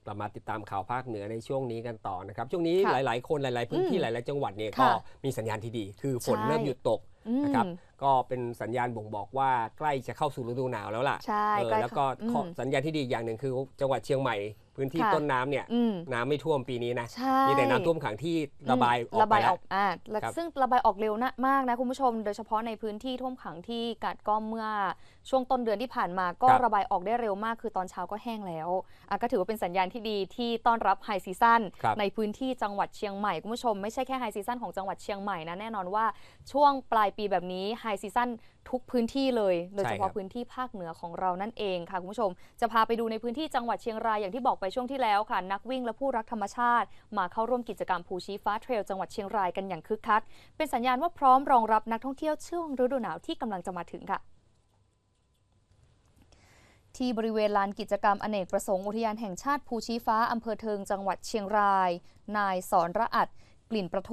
เรามาติดตามข่าวภาคเหนือในช่วงนี้กันต่อนะครับช่วงนี้หลายๆคนหลายๆพื้นที่หลายๆจังหวัดเนี่ยก็มีสัญญาณที่ดีคือฝนเริ่มหยุดตกนะครับก็เป็นสัญญาณบ่งบอกว่าใกล้จะเข้าสู่ฤดูหนาวแล้วล่ะแล้วก็สัญญาณที่ดีอย่างหนึ่งคือจังหวัดเชียงใหม่พื้นที่ต้นน้ำเนี่ยน้ำไม่ท่วมปีนี้นะมีแต่น้ำท่วมขังที่ระบายออกไปแล้วซึ่งระบายออกเร็วมากนะคุณผู้ชมโดยเฉพาะในพื้นที่ท่วมขังที่กัดก้อมเมื่อช่วงต้นเดือนที่ผ่านมาก็ระบายออกได้เร็วมากคือตอนเช้าก็แห้งแล้วก็ถือว่าเป็นสัญญาณที่ดีที่ต้อนรับไฮซีซั่นในพื้นที่จังหวัดเชียงใหม่คุณผู้ชมไม่ใช่แค่ไฮซีซั่นของจังหวัดเชียงใหม่นะแน่นอนว่าช่วงปลายปีแบบนี้ไฮซีซั่นทุกพื้นที่เลยโดยเฉพาะพื้นที่ภาคเหนือของเรานั่นเองค่ะคุณผู้ชมจะพาไปดูในพื้นที่จังหวัดเชียงรายอย่างที่บอกไปช่วงที่แล้วค่ะนักวิ่งและผู้รักธรรมชาติมาเข้าร่วมกิจกรรมภูชี้ฟ้าเทรลจังหวัดเชียงรายกันอย่างคึกคักเป็นสัญญาณว่าพร้อมรองรับนักท่องเที่ยวช่วงฤดูหนาวที่กำลังจะมาถึงค่ะที่บริเวณลานกิจกรรมอเนกประสงค์อุทยานแห่งชาติภูชี้ฟ้าอำเภอเทิงจังหวัดเชียงรายนายสอนระอัดกลิ่นประ